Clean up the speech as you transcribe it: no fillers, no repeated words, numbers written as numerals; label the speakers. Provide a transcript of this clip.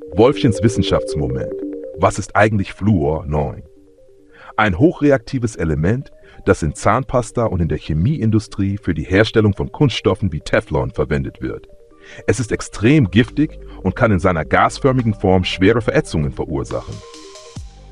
Speaker 1: Wolfchens Wissenschaftsmoment. Was ist eigentlich Fluor 9? Ein hochreaktives Element, das in Zahnpasta und in der Chemieindustrie für die Herstellung von Kunststoffen wie Teflon verwendet wird. Es ist extrem giftig und kann in seiner gasförmigen Form schwere Verätzungen verursachen.